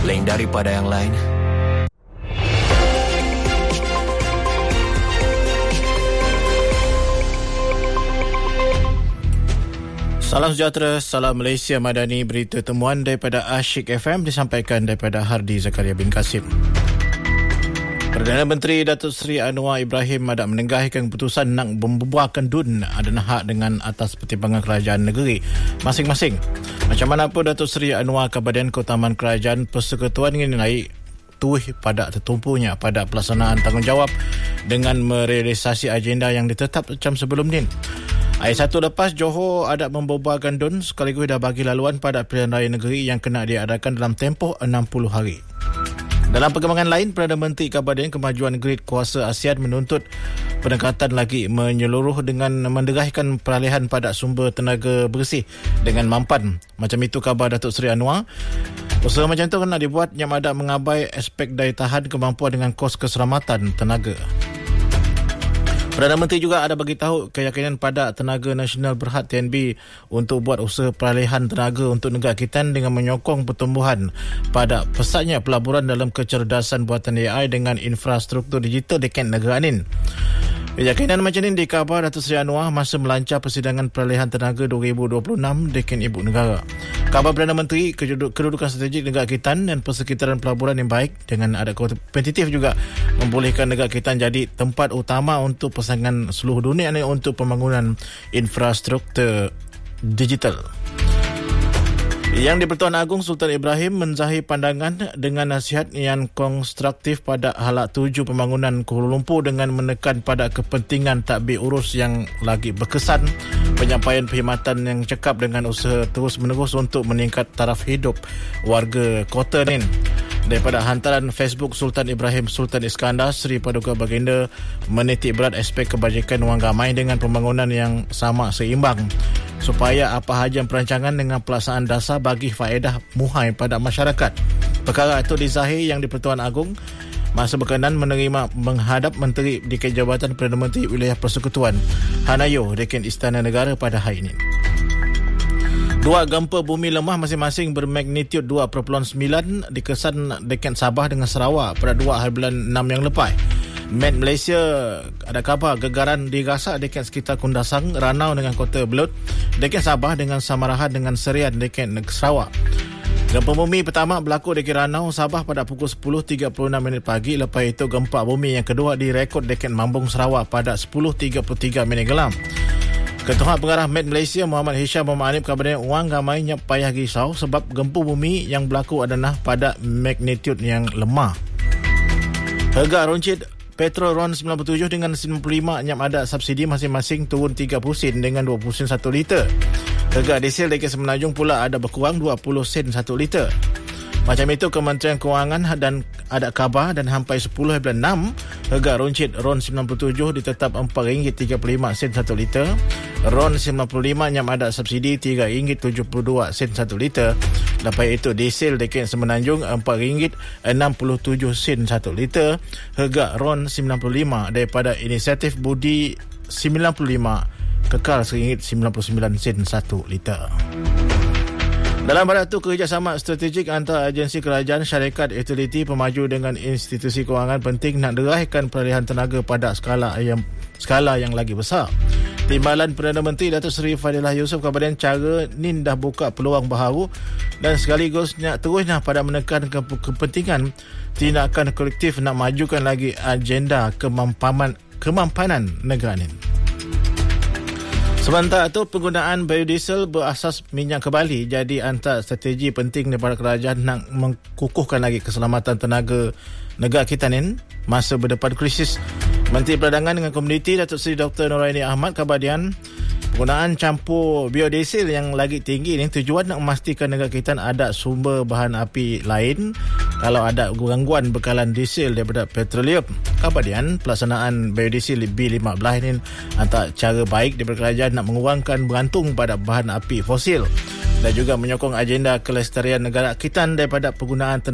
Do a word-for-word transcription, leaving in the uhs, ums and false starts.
lain daripada yang lain. Salam sejahtera, salam Malaysia Madani. Berita temuan daripada Asyik F M disampaikan daripada Hardi Zakaria bin Kasim. Perdana Menteri Datuk Seri Anwar Ibrahim ada menenggahkan keputusan nak membubarkan D U N adalah hak dengan atas pertimbangan kerajaan negeri masing-masing. Macam mana pun Datuk Seri Anwar Kabadan Keutamaan Kerajaan Persekutuan ini naik tuih pada tertumpunya pada pelaksanaan tanggungjawab dengan merealisasi agenda yang ditetap macam sebelum ni. Hari satu lepas, Johor ada membubarkan D U N sekaligus dah bagi laluan pada pilihan raya negeri yang kena diadakan dalam tempoh enam puluh hari. Dalam perkembangan lain, Perdana Menteri Kabadan Kemajuan Grid Kuasa ASEAN menuntut pendekatan lagi menyeluruh dengan menderahkan peralihan pada sumber tenaga bersih dengan mampan. Macam itu khabar Datuk Seri Anwar. Usaha macam itu kena dibuat yang ada mengabai aspek daya tahan kemampuan dengan kos keselamatan tenaga. Perdana Menteri juga ada bagi tahu keyakinan pada Tenaga Nasional Berhad T N B untuk buat usaha peralihan tenaga untuk negara kita dengan menyokong pertumbuhan pada pesatnya pelaburan dalam kecerdasan buatan A I dengan infrastruktur digital dekat negara ini. Keyakinan macam ini dikhabar Datuk Seri Anwar masa melancar persidangan peralihan tenaga dua ribu dua puluh enam dekat ibu negara. Khabar Perdana Menteri, kedudukan strategik negara kita dan persekitaran pelaburan yang baik dengan ada kompetitif juga membolehkan negara kita jadi tempat utama untuk persaingan seluruh dunia ini untuk pembangunan infrastruktur digital. Yang di-Pertuan Agong Sultan Ibrahim menzahir pandangan dengan nasihat yang konstruktif pada halak tuju pembangunan Kuala Lumpur dengan menekan pada kepentingan tadbir urus yang lagi berkesan, penyampaian perkhidmatan yang cekap dengan usaha terus-menerus untuk meningkat taraf hidup warga kota ni. Daripada hantaran Facebook Sultan Ibrahim Sultan Iskandar, Seri Paduka Baginda menitik berat aspek kebajikan wang ramai dengan pembangunan yang sama seimbang supaya apa haja perancangan dengan pelaksanaan dasar bagi faedah muhai pada masyarakat. Perkara itu dizahir yang di-Pertuan Agong masa berkenan menerima menghadap Menteri di Jabatan Perdana Menteri Wilayah Persekutuan Hanayo dekat Istana Negara pada hari ini. Dua gempa bumi lemah masing-masing bermagnitud dua perpuluhan sembilan dikesan dekat Sabah dengan Sarawak pada dua hari bulan enam yang lepas. Met Malaysia ada khabar gegaran dirasak dekat sekitar Kundasang, Ranau dengan Kota Belud, dekat Sabah dengan Samarahan dengan Serian dekat Sarawak. Gempa bumi pertama berlaku dekat Ranau, Sabah pada pukul sepuluh tiga puluh enam minit pagi. Lepas itu gempa bumi yang kedua direkod dekat Mambung, Sarawak pada sepuluh tiga puluh tiga minit gelam. Ketua Pengarah Met Malaysia Muhammad Hisham Muhammad Anip kabarnya orang ramainya payah risau sebab gempa bumi yang berlaku adalah pada magnitud yang lemah. Harga runcit petrol RON sembilan puluh tujuh dengan sembilan puluh lima yang ada subsidi masing-masing turun tiga puluh sen dengan dua puluh sen satu liter. Harga diesel dekat Semenanjung pula ada berkurang dua puluh sen satu liter. Macam itu Kementerian Kewangan dan ada khabar dan sampai sepuluh bulan enam harga runcit RON sembilan puluh tujuh ditetap empat ringgit tiga puluh lima sen satu liter. RON sembilan puluh lima yang ada subsidi tiga ringgit tujuh puluh dua sen satu liter. Lepas itu diesel dekat Semenanjung empat ringgit enam puluh tujuh sen satu liter. Harga RON sembilan puluh lima daripada inisiatif Budi sembilan puluh lima kekal seringgit sembilan puluh sembilan sen satu liter. Dalam pada itu, kerjasama strategik antara agensi kerajaan, syarikat, utiliti, pemaju dengan institusi kewangan penting nak derahkan peralihan tenaga pada skala yang skala yang lagi besar. Timbalan Perdana Menteri Datuk Seri Fadilah Yusof kabarnya cara ni dah buka peluang baharu dan sekaligus nak terus nak pada menekan kepentingan tindakan kolektif nak majukan lagi agenda kemampanan kemampanan negara ini. Sementara itu, penggunaan biodiesel berasas minyak kembali jadi antara strategi penting daripada kerajaan nak mengukuhkan lagi keselamatan tenaga negara kita ni masa berdepan krisis. Menteri Perdagangan dengan Komuniti Datuk Seri Doktor Noraini Ahmad kabardian penggunaan campur biodiesel yang lagi tinggi ini tujuan nak memastikan negara kita ada sumber bahan api lain kalau ada gangguan bekalan diesel daripada petroleum. Kabardian pelaksanaan biodiesel B lima belas ini antara cara baik daripada kerajaan nak mengurangkan bergantung pada bahan api fosil dan juga menyokong agenda kelestarian negara kita daripada penggunaan